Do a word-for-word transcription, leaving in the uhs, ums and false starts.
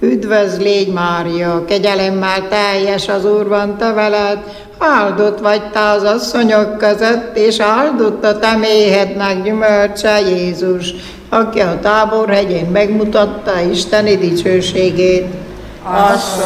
Üdvözl légy, Mária, kegyelemmel teljes, az Úr van te veled, áldott vagy te az asszonyok között, és áldott a te méhednek gyümölcse, Jézus, aki a Tábor hegyén megmutatta Isteni dicsőségét. Asszony,